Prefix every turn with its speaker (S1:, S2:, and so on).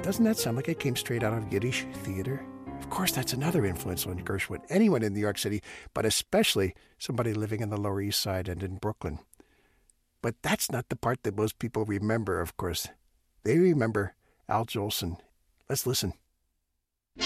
S1: Doesn't that sound like it came straight out of Yiddish theater? Of course, that's another influence on Gershwin. Anyone in New York City, but especially somebody living in the Lower East Side and in Brooklyn. But that's not the part that most people remember, of course. They remember Al Jolson. Let's listen.